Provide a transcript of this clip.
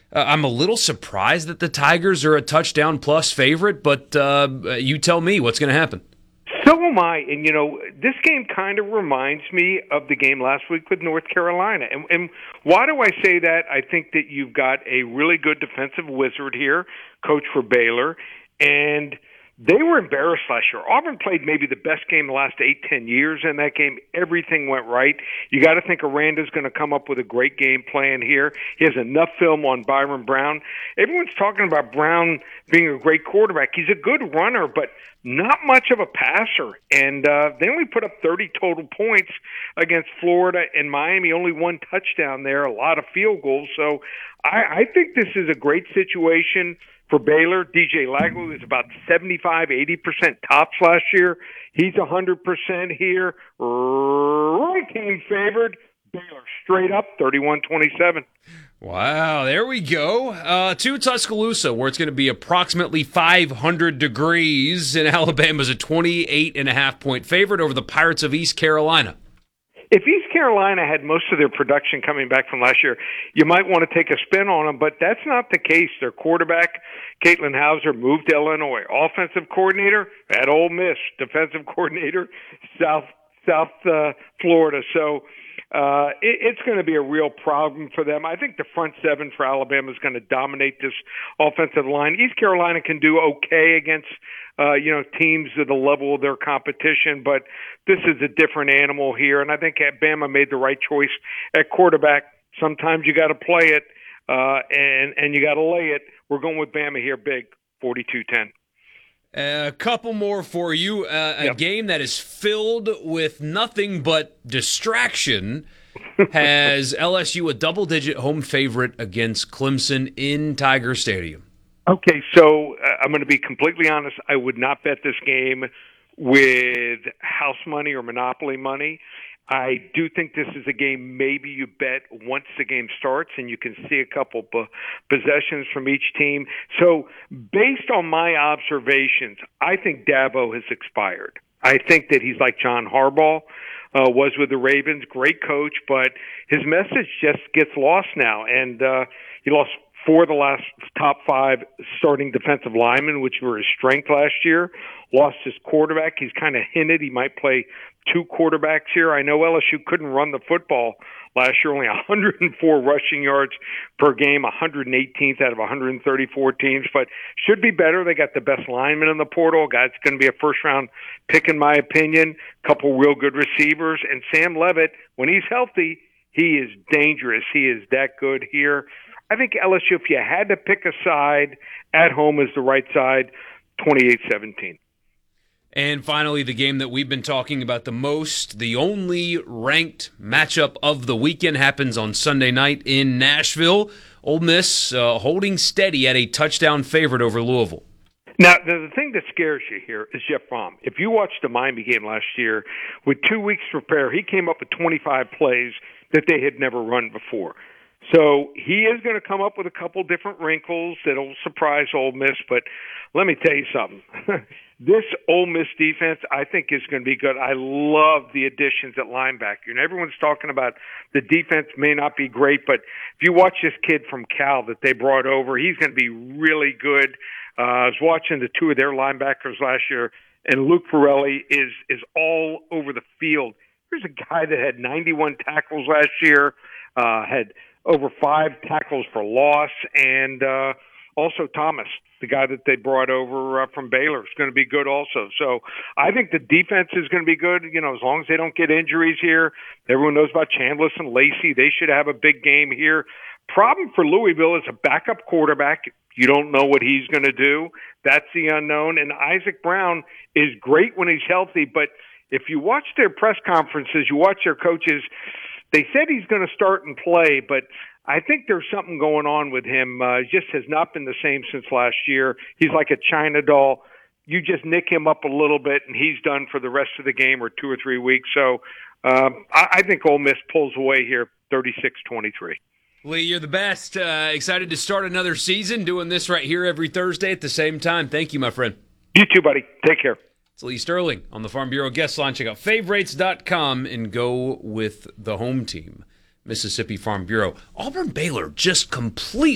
I'm a little surprised that the Tigers are a touchdown plus favorite, but you tell me what's going to happen. So am I. And, this game kind of reminds me of the game last week with North Carolina. And why do I say that? I think that you've got a really good defensive wizard here, coach for Baylor, and they were embarrassed last year. Auburn played maybe the best game the last 8-10 years in that game. Everything went right. You got to think Aranda's going to come up with a great game plan here. He has enough film on Byron Brown. Everyone's talking about Brown being a great quarterback. He's a good runner, but not much of a passer. And they only put up 30 total points against Florida and Miami. Only one touchdown there, a lot of field goals. So I think this is a great situation for Baylor. DJ Laglu is about 75-80% tops last year. He's 100% here. Ranking favored. Baylor straight up 31-27. Wow, there we go. To Tuscaloosa, where it's going to be approximately 500 degrees, and Alabama's a 28.5-point favorite over the Pirates of East Carolina. If East Carolina had most of their production coming back from last year, you might want to take a spin on them, but that's not the case. Their quarterback, Caitlin Hauser, moved to Illinois. Offensive coordinator at Ole Miss. Defensive coordinator, South Florida. So it's going to be a real problem for them. I think the front seven for Alabama is going to dominate this offensive line. East Carolina can do okay against teams at the level of their competition, but this is a different animal here, and I think Bama made the right choice at quarterback. Sometimes you got to play it, and you got to lay it. We're going with Bama here big, 42-10. A couple more for you. A game that is filled with nothing but distraction has LSU a double-digit home favorite against Clemson in Tiger Stadium. Okay, so I'm going to be completely honest. I would not bet this game with house money or monopoly money. I do think this is a game maybe you bet once the game starts and you can see a couple possessions from each team. So based on my observations, I think Dabo has expired. I think that he's like John Harbaugh was with the Ravens. Great coach, but his message just gets lost now. And he lost 4 of the last top 5 starting defensive linemen, which were his strength last year. Lost his quarterback. He's kind of hinted he might play 2 quarterbacks here. I know LSU couldn't run the football last year, only 104 rushing yards per game, 118th out of 134 teams, but should be better. They got the best lineman in the portal. Guy's going to be a first-round pick, in my opinion. Couple real good receivers. And Sam Levitt, when he's healthy, he is dangerous. He is that good here. I think LSU, if you had to pick a side, at home is the right side, 28-17. And finally, the game that we've been talking about the most, the only ranked matchup of the weekend, happens on Sunday night in Nashville. Ole Miss holding steady at a touchdown favorite over Louisville. Now, the thing that scares you here is Jeff Fromm. If you watched the Miami game last year, with 2 weeks to prepare, he came up with 25 plays that they had never run before. So he is going to come up with a couple different wrinkles that'll surprise Ole Miss. But let me tell you something. This Ole Miss defense, I think, is going to be good. I love the additions at linebacker. And everyone's talking about the defense may not be great, but if you watch this kid from Cal that they brought over, he's going to be really good. I was watching the 2 of their linebackers last year, and Luke Pirelli is all over the field. Here's a guy that had 91 tackles last year, had over 5 tackles for loss, and also Thomas, the guy that they brought over from Baylor, is going to be good also. So I think the defense is going to be good, as long as they don't get injuries here. Everyone knows about Chandless and Lacey. They should have a big game here. Problem for Louisville is a backup quarterback. You don't know what he's going to do. That's the unknown. And Isaac Brown is great when he's healthy, but if you watch their press conferences, you watch their coaches, they said he's going to start and play, but I think there's something going on with him. He just has not been the same since last year. He's like a China doll. You just nick him up a little bit, and he's done for the rest of the game or 2 or 3 weeks. So I think Ole Miss pulls away here 36-23. Lee, you're the best. Excited to start another season doing this right here every Thursday at the same time. Thank you, my friend. You too, buddy. Take care. It's Lee Sterling on the Farm Bureau guest line. Check out favorites.com and go with the home team, Mississippi Farm Bureau. Auburn Baylor just completely